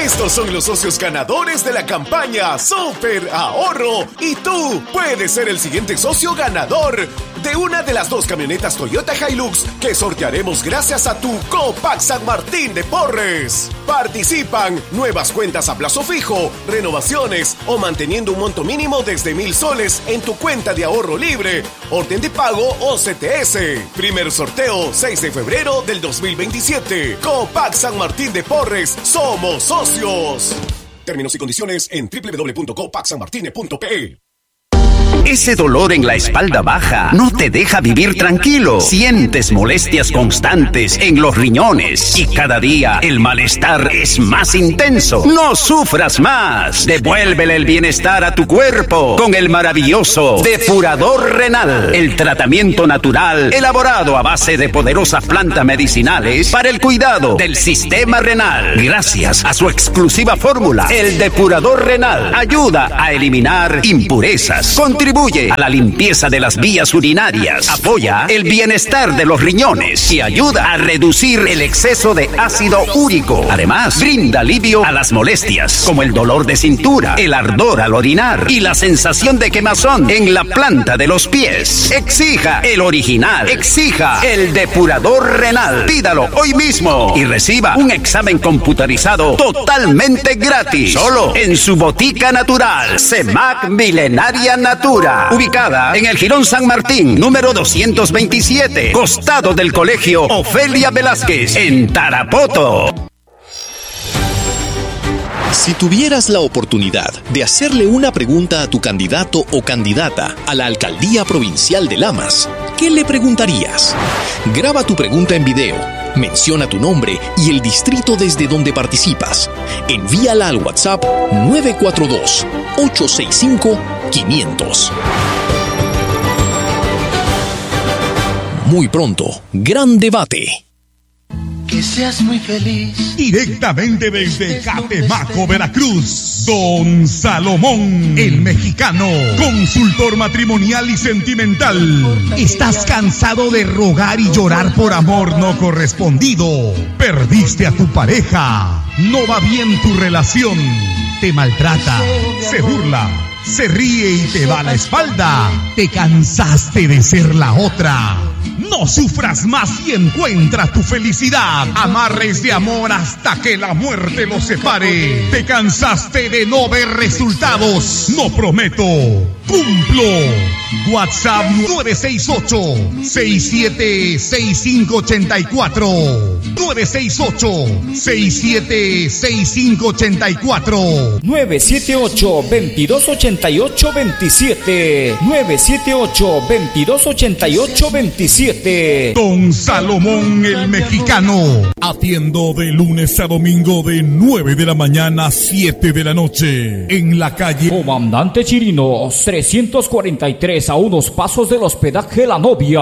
Estos son los socios ganadores de la campaña Super Ahorro y tú puedes ser el siguiente socio ganador de una de las 2 camionetas Toyota Hilux que sortearemos gracias a tu Copac San Martín de Porres. Participan nuevas cuentas a plazo fijo, renovaciones o manteniendo un monto mínimo desde 1,000 soles en tu cuenta de ahorro libre, orden de pago o CTS. Primer sorteo 6 de febrero del 2027. Copac San Martín de Porres, somos socios. Términos y condiciones en www.copacsanmartine.pe. Ese dolor en la espalda baja no te deja vivir tranquilo. Sientes molestias constantes en los riñones y cada día el malestar es más intenso. No sufras más. Devuélvele el bienestar a tu cuerpo con el maravilloso Depurador Renal. El tratamiento natural elaborado a base de poderosas plantas medicinales para el cuidado del sistema renal. Gracias a su exclusiva fórmula, el Depurador Renal ayuda a eliminar impurezas, contribuye a la limpieza de las vías urinarias, apoya el bienestar de los riñones y ayuda a reducir el exceso de ácido úrico. Además, brinda alivio a las molestias como el dolor de cintura, el ardor al orinar y la sensación de quemazón en la planta de los pies. Exija el original, exija el Depurador Renal. Pídalo hoy mismo y reciba un examen computarizado totalmente gratis. Solo en su botica natural, CEMAC Milenaria Natura, ubicada en el Jirón San Martín, número 227, costado del Colegio Ofelia Velázquez, en Tarapoto. Si tuvieras la oportunidad de hacerle una pregunta a tu candidato o candidata a la Alcaldía Provincial de Lamas, ¿qué le preguntarías? Graba tu pregunta en video, menciona tu nombre y el distrito desde donde participas. Envíala al WhatsApp 942-865-500. Muy pronto, gran debate. Que seas muy feliz. Directamente desde Catemaco, Veracruz, Don Salomón, el mexicano, consultor matrimonial y sentimental. ¿Estás cansado de rogar y llorar por amor no correspondido? ¿Perdiste a tu pareja? ¿No va bien tu relación? ¿Te maltrata? ¿Se burla? ¿Se ríe y te da la espalda? ¿Te cansaste de ser la otra? No sufras más y encuentra tu felicidad. Amarres de amor hasta que la muerte los separe. ¿Te cansaste de no ver resultados? No prometo, cumplo. WhatsApp 968-676584. 968-676584. 978-2288-27. 978-2288-27. Don Salomón el mexicano. Atiendo de lunes a domingo de 9 de la mañana a 7 de la noche. En la calle Comandante Chirinos, 343, a unos pasos del hospedaje La Novia.